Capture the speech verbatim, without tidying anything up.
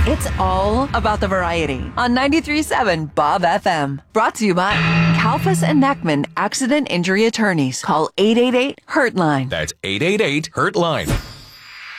It's all about the variety on ninety-three point seven Bob F M. Brought to you by Kalfas and Neckman Accident Injury Attorneys. Call eight eight eight, hurt line. That's eight eight eight, hurt line.